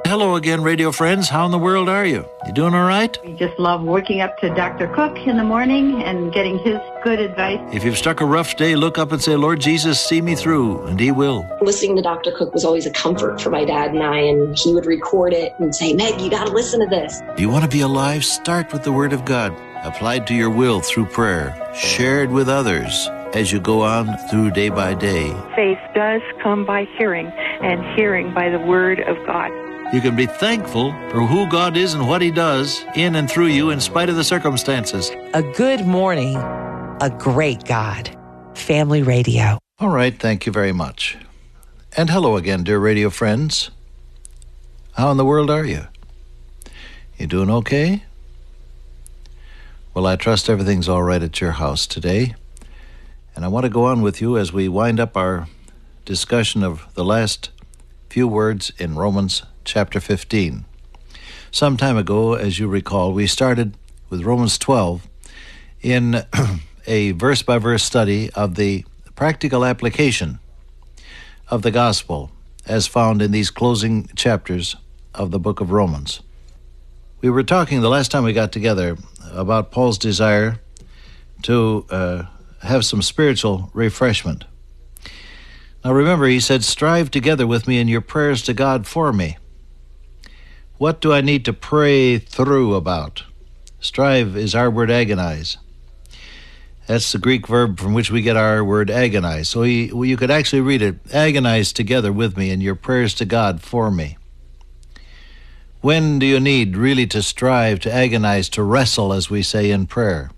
Hello again, radio friends. How in the world are you? You doing all right? We just love waking up to Dr. Cook in the morning and getting his good advice. If you've struck a rough day, look up and say, Lord Jesus, see me through, and He will. Listening to Dr. Cook was always a comfort for my dad and I, and he would record it and say, Meg, you got to listen to this. If you want to be alive, start with the Word of God, applied to your will through prayer, shared with others as you go on through day by day. Faith does come by hearing, and hearing by the Word of God. You can be thankful for who God is and what He does in and through you in spite of the circumstances. A good morning, a great God. Family Radio. All right, thank you very much. And hello again, dear radio friends. How in the world are you? You doing okay? Well, I trust everything's all right at your house today. And I want to go on with you as we wind up our discussion of the last few words in Romans chapter 15. Some time ago, as you recall, we started with Romans 12 in a verse-by-verse study of the practical application of the gospel as found in these closing chapters of the book of Romans. We were talking the last time we got together about Paul's desire to have some spiritual refreshment. Now remember, he said, strive together with me in your prayers to God for me. What do I need to pray through about? Strive is our word agonize. That's the Greek verb from which we get our word agonize. So you could actually read it, agonize together with me in your prayers to God for me. When do you need really to strive, to agonize, to wrestle, as we say in prayer?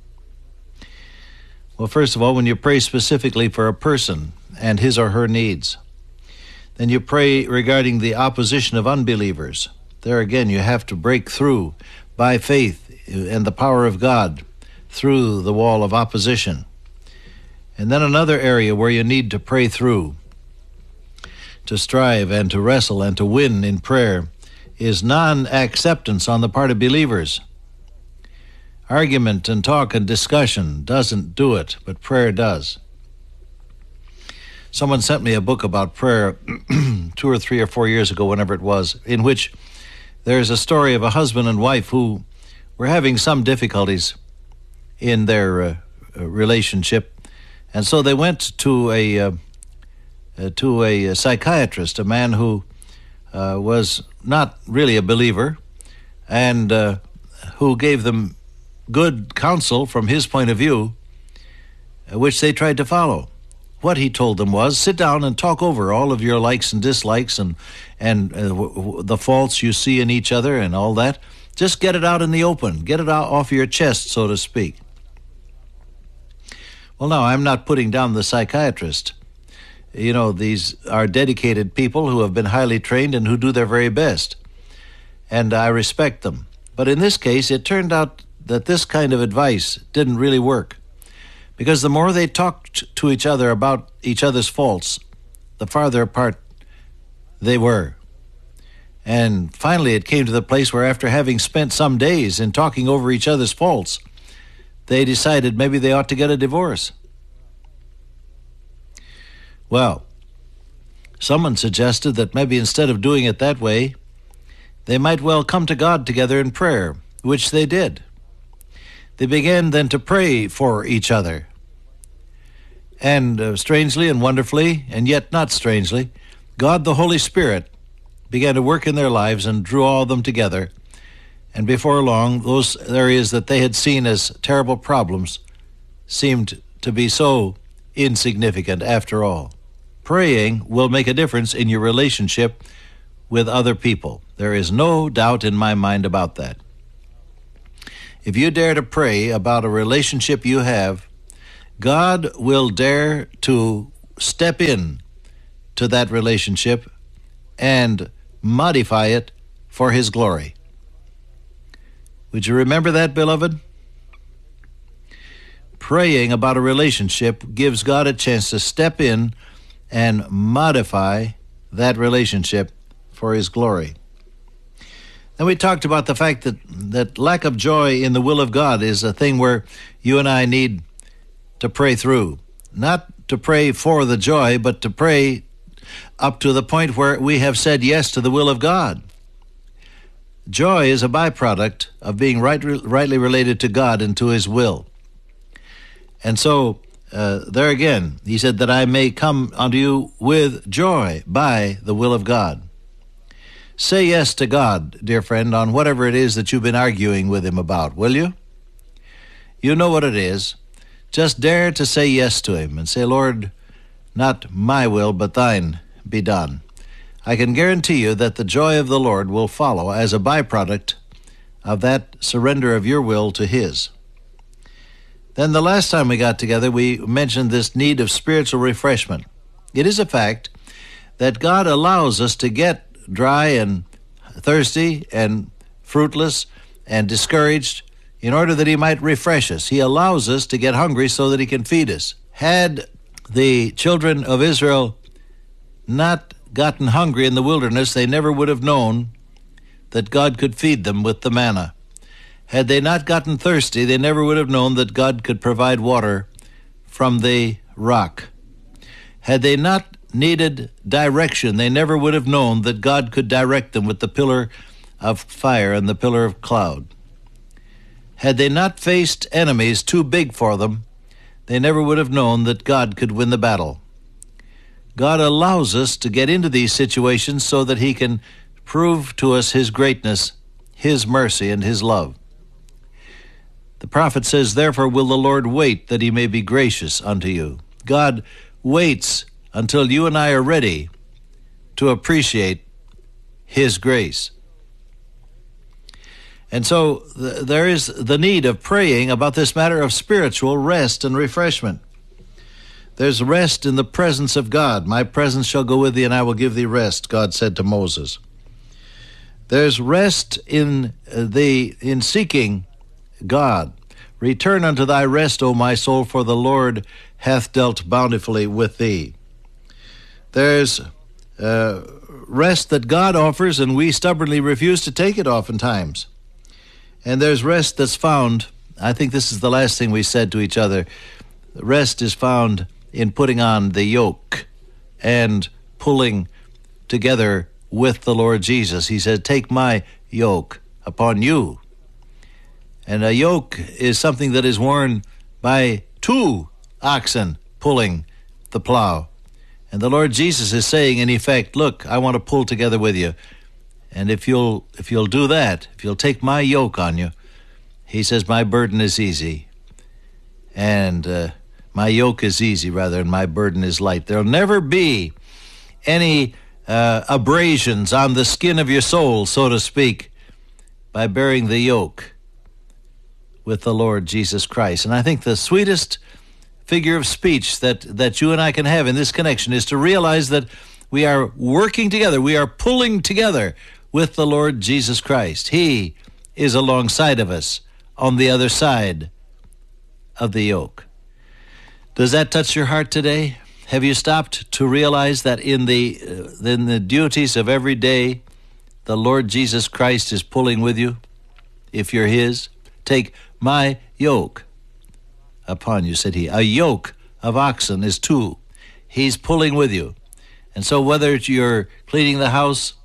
Well, first of all, when you pray specifically for a person and his or her needs, then you pray regarding the opposition of unbelievers. There again, you have to break through by faith and the power of God through the wall of opposition. And then another area where you need to pray through, to strive and to wrestle and to win in prayer, is non-acceptance on the part of believers. Argument and talk and discussion doesn't do it, but prayer does. Someone sent me a book about prayer 2 or 3 or 4 years ago, whenever it was, in which there's a story of a husband and wife who were having some difficulties in their relationship, and so they went to a psychiatrist, a man who was not really a believer, and who gave them good counsel from his point of view, which they tried to follow. What he told them was, sit down and talk over all of your likes and dislikes and the faults you see in each other and all that. Just get it out in the open. Get it out off your chest, so to speak. Well, now, I'm not putting down the psychiatrist. You know, these are dedicated people who have been highly trained and who do their very best. And I respect them. But in this case, it turned out that this kind of advice didn't really work. Because the more they talked to each other about each other's faults, the farther apart they were. And finally it came to the place where, after having spent some days in talking over each other's faults, they decided maybe they ought to get a divorce. Well, someone suggested that maybe instead of doing it that way, they might well come to God together in prayer, which they did. They began then to pray for each other. And strangely and wonderfully, and yet not strangely, God the Holy Spirit began to work in their lives and drew all of them together. And before long, those areas that they had seen as terrible problems seemed to be so insignificant after all. Praying will make a difference in your relationship with other people. There is no doubt in my mind about that. If you dare to pray about a relationship you have, God will dare to step in to that relationship and modify it for His glory. Would you remember that, beloved? Praying about a relationship gives God a chance to step in and modify that relationship for His glory. Then we talked about the fact that lack of joy in the will of God is a thing where you and I need to pray through. Not to pray for the joy, but to pray up to the point where we have said yes to the will of God. Joy is a byproduct of being rightly related to God and to His will. And so, there again, he said that I may come unto you with joy by the will of God. Say yes to God, dear friend, on whatever it is that you've been arguing with Him about, will you? You know what it is. Just dare to say yes to Him and say, Lord, not my will, but thine be done. I can guarantee you that the joy of the Lord will follow as a byproduct of that surrender of your will to His. Then the last time we got together, we mentioned this need of spiritual refreshment. It is a fact that God allows us to get dry and thirsty and fruitless and discouraged in order that He might refresh us. He allows us to get hungry so that He can feed us. Had the children of Israel not gotten hungry in the wilderness, they never would have known that God could feed them with the manna. Had they not gotten thirsty, they never would have known that God could provide water from the rock. Had they not needed direction, they never would have known that God could direct them with the pillar of fire and the pillar of cloud. Had they not faced enemies too big for them, they never would have known that God could win the battle. God allows us to get into these situations so that He can prove to us His greatness, His mercy, and His love. The prophet says, therefore will the Lord wait that He may be gracious unto you. God waits until you and I are ready to appreciate His grace. And so there is the need of praying about this matter of spiritual rest and refreshment. There's rest in the presence of God. My presence shall go with thee, and I will give thee rest, God said to Moses. There's rest in seeking God. Return unto thy rest, O my soul, for the Lord hath dealt bountifully with thee. There's rest that God offers, and we stubbornly refuse to take it oftentimes. And there's rest that's found, I think this is the last thing we said to each other, rest is found in putting on the yoke and pulling together with the Lord Jesus. He said, take my yoke upon you. And a yoke is something that is worn by two oxen pulling the plow. And the Lord Jesus is saying, in effect, look, I want to pull together with you. And if you'll do that, if you'll take my yoke on you, He says, my burden is easy. And my yoke is easy, rather, and my burden is light. There'll never be any abrasions on the skin of your soul, so to speak, by bearing the yoke with the Lord Jesus Christ. And I think the sweetest figure of speech that you and I can have in this connection is to realize that we are working together, we are pulling together with the Lord Jesus Christ. He is alongside of us on the other side of the yoke. Does that touch your heart today? Have you stopped to realize that in the duties of every day, the Lord Jesus Christ is pulling with you? If you're His, take my yoke upon you, said He. A yoke of oxen is two. He's pulling with you. And so whether you're cleaning the house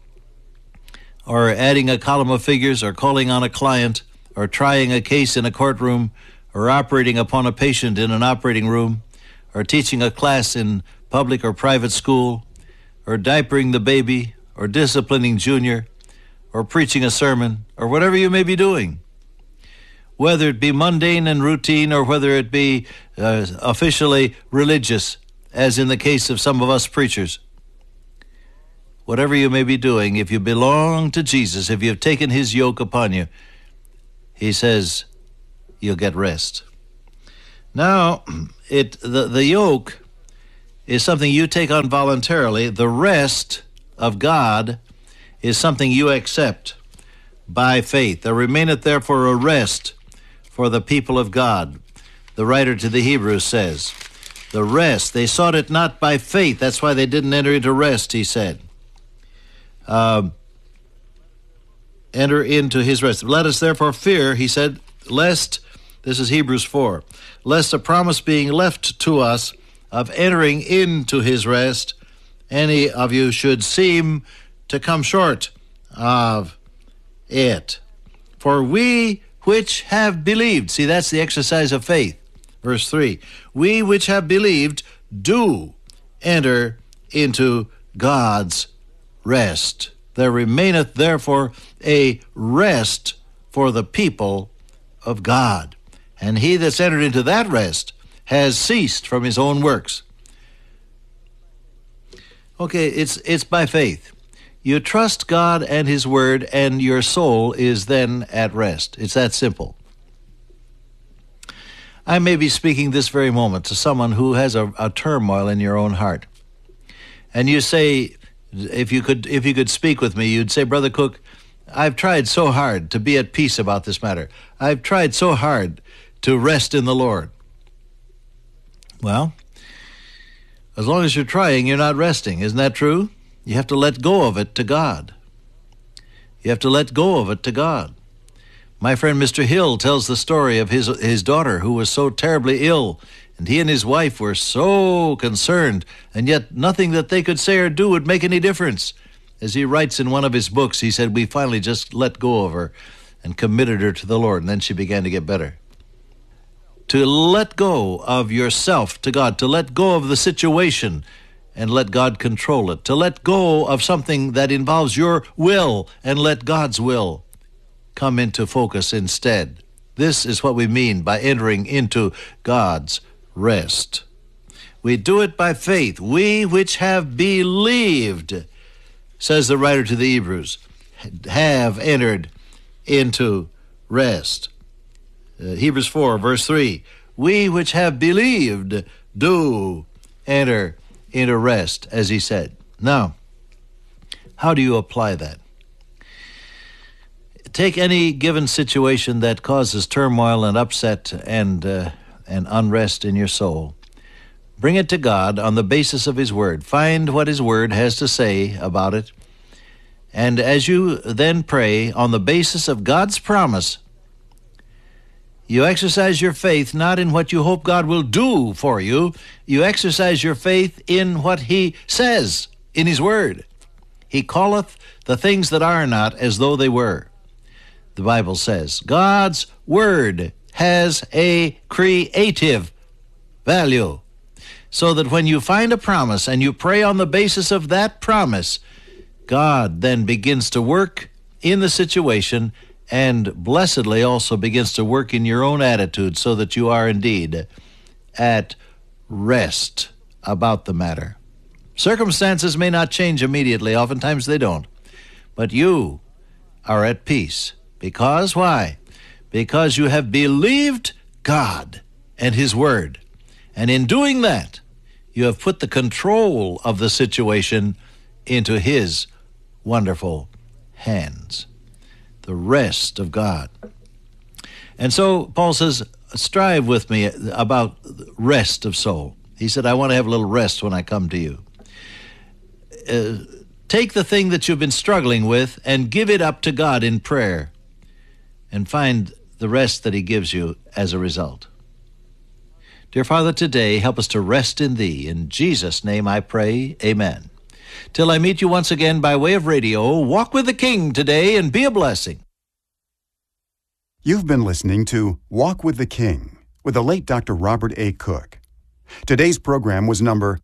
or adding a column of figures or calling on a client or trying a case in a courtroom or operating upon a patient in an operating room or teaching a class in public or private school or diapering the baby or disciplining Junior or preaching a sermon or whatever you may be doing, whether it be mundane and routine or whether it be officially religious, as in the case of some of us preachers. Whatever you may be doing, if you belong to Jesus, if you've taken His yoke upon you, He says you'll get rest. Now, the yoke is something you take on voluntarily. The rest of God is something you accept by faith. There remaineth therefore a rest for the people of God. The writer to the Hebrews says, the rest, they sought it not by faith. That's why they didn't enter into rest, he said. Enter into His rest. Let us therefore fear, he said, lest, this is Hebrews 4, lest a promise being left to us of entering into His rest, any of you should seem to come short of it. For we which have believed, see, that's the exercise of faith. Verse 3, we which have believed do enter into God's rest. There remaineth therefore a rest for the people of God. And he that's entered into that rest has ceased from his own works. Okay, it's by faith. You trust God and his word, and your soul is then at rest. It's that simple. I may be speaking this very moment to someone who has a turmoil in your own heart. And you say, if you could speak with me, you'd say, Brother Cook, I've tried so hard to be at peace about this matter. I've tried so hard to rest in the Lord. Well, as long as you're trying, you're not resting. Isn't that true? You have to let go of it to God. You have to let go of it to God. My friend Mr. Hill tells the story of his daughter who was so terribly ill, and he and his wife were so concerned, and yet nothing that they could say or do would make any difference. As he writes in one of his books, he said, we finally just let go of her and committed her to the Lord, and then she began to get better. To let go of yourself to God, to let go of the situation and let God control it, to let go of something that involves your will and let God's will come into focus instead. This is what we mean by entering into God's rest. We do it by faith. We which have believed, says the writer to the Hebrews, have entered into rest. Hebrews 4, verse 3, we which have believed do enter into rest, as he said. Now, how do you apply that? Take any given situation that causes turmoil and upset and unrest in your soul. Bring it to God on the basis of his word. Find what his word has to say about it. And as you then pray on the basis of God's promise, you exercise your faith not in what you hope God will do for you. You exercise your faith in what he says in his word. He calleth the things that are not as though they were. The Bible says God's word has a creative value. So that when you find a promise and you pray on the basis of that promise, God then begins to work in the situation and blessedly also begins to work in your own attitude so that you are indeed at rest about the matter. Circumstances may not change immediately. Oftentimes they don't. But you are at peace. Because why? Because you have believed God and his word. And in doing that, you have put the control of the situation into his wonderful hands. The rest of God. And so Paul says, strive with me about rest of soul. He said, I want to have a little rest when I come to you. Take the thing that you've been struggling with and give it up to God in prayer and find the rest that he gives you as a result. Dear Father, today help us to rest in thee. In Jesus' name I pray, amen. Till I meet you once again by way of radio, walk with the King today and be a blessing. You've been listening to Walk with the King with the late Dr. Robert A. Cook. Today's program was number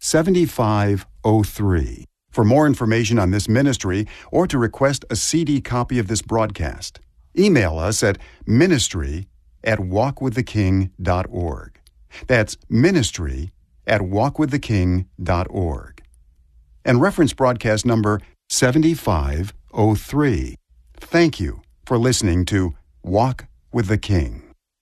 7503. For more information on this ministry or to request a CD copy of this broadcast, email us at ministry@walkwiththeking.org. That's ministry@walkwiththeking.org. And reference broadcast number 7503. Thank you for listening to Walk with the King.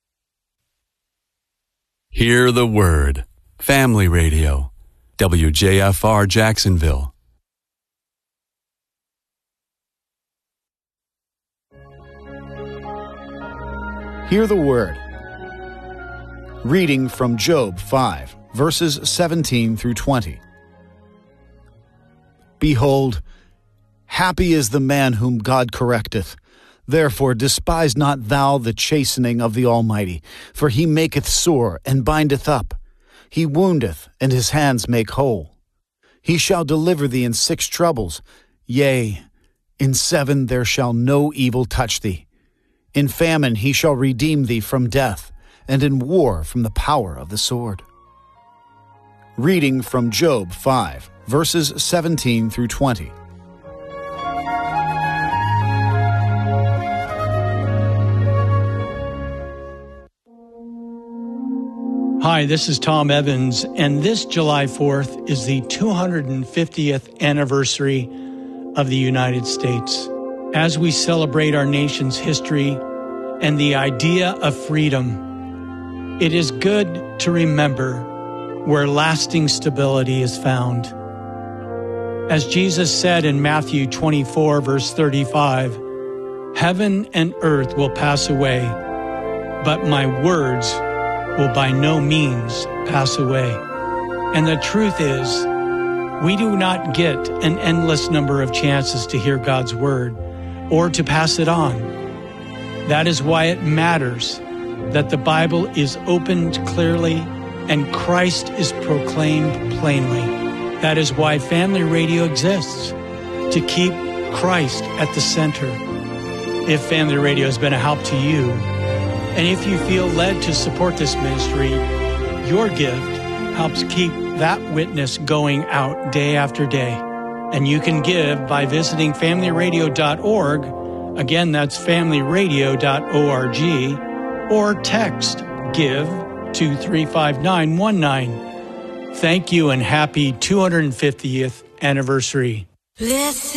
Hear the Word. Family Radio. WJFR Jacksonville. Hear the Word. Reading from Job 5, verses 17 through 20. Behold, happy is the man whom God correcteth. Therefore despise not thou the chastening of the Almighty, for he maketh sore and bindeth up. He woundeth, and his hands make whole. He shall deliver thee in 6 troubles. Yea, In 7 there shall no evil touch thee. In famine he shall redeem thee from death, and in war from the power of the sword. Reading from Job 5, verses 17 through 20. Hi, this is Tom Evans, and this July 4th is the 250th anniversary of the United States. As we celebrate our nation's history and the idea of freedom, it is good to remember where lasting stability is found. As Jesus said in Matthew 24, verse 35, "Heaven and earth will pass away, but my words will by no means pass away." And the truth is, we do not get an endless number of chances to hear God's word or to pass it on. That is why it matters that the Bible is opened clearly and Christ is proclaimed plainly. That is why Family Radio exists, to keep Christ at the center. If Family Radio has been a help to you, and if you feel led to support this ministry, your gift helps keep that witness going out day after day. And you can give by visiting familyradio.org. Again, that's familyradio.org, or text GIVE to 35919. Thank you and happy 250th anniversary.